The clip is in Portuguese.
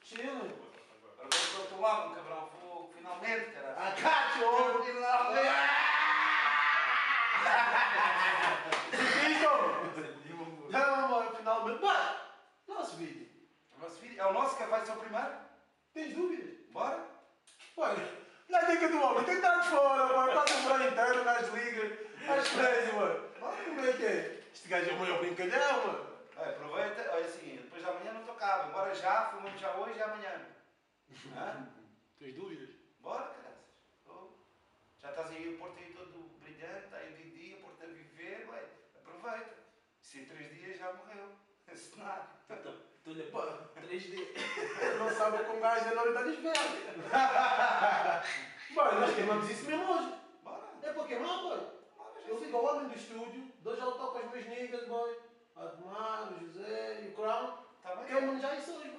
Chile. Agora vou tomar um cabrão fogo, finalmente, cara. I got you, finalmente. Isso, não, mano, finalmente. Bora, nosso vídeo. É o nosso que vai ser o primeiro? Tens dúvidas? Bora? Olha, na dica do homem, tem que estar de fora, mano. Quase um verão inteiro, o gajo liga. Às 3, mano. Olha como é que é. Este gajo é o maior brincalhão, mano. Aproveita, olha assim, depois de amanhã não estou cá, bora já, filmamos já hoje e amanhã. Tens dúvidas? Bora, caraças. Oh. Já estás aí, o Porto aí todo brilhante, está aí de dia, o Porto a viver, ué, aproveita. Se em 3 dias já morreu. Esse nada. Estou-lhe pá, 3 dias. Não sabe como gajo é na hora da desvela. Bora, nós queimamos isso mesmo hoje. Bora. É para queimar, boy. Eu ligo ao homem do estúdio, dou já o toque aos meus niggas, boy. Admar, o José e o Crown. Tá bem. Queimamos já isso hoje.